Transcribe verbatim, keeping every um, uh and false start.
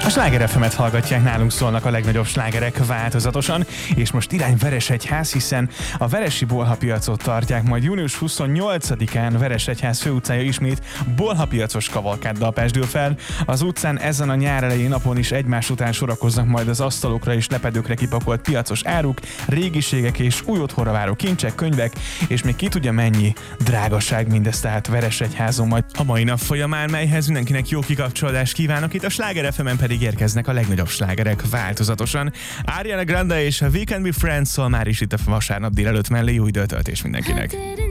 A Sláger ef emet hallgatják, nálunk szólnak a legnagyobb slágerek változatosan, és most irány Veresegyház, hiszen a Veresi Bolhapiacot tartják majd június huszonnyolcadikán. Veresegyház főutcája ismét bolhapiacos kavalkáddal pesdül fel. Az utcán ezen a nyár elején napon is egymás után sorakoznak majd az asztalokra és lepedőkre kipakolt piacos áruk, régiségek és új otthonra váró kincsek, könyvek, és még ki tudja mennyi drágaság mindez, tehát Veresegyházon majd a mai nap folyamán, melyhez mindenkinek jó kikapcsolódást kívánok. Itt a Sláger ef emen pedig érkeznek a legnagyobb slágerek változatosan. Ariana Grande és a We Can Be Friends szól már is itt a vasárnap délelőtt mellé. Új időtöltés mindenkinek.